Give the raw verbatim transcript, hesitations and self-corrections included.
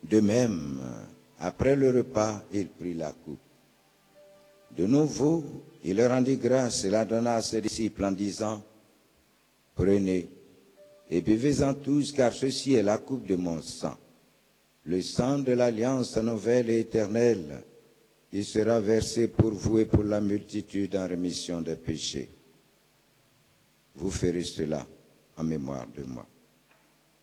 De même, après le repas, il prit la coupe. De nouveau, il leur rendit grâce et la donna à ses disciples en disant, « Prenez et buvez-en tous, car ceci est la coupe de mon sang, le sang de l'alliance nouvelle et éternelle, qui sera versé pour vous et pour la multitude en rémission des péchés. Vous ferez cela en mémoire de moi. »